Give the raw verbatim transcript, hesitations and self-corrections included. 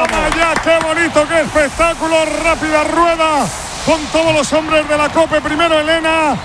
ya, qué bonito, qué espectáculo. Rápida rueda con todos los hombres de la COPE. Primero Elena,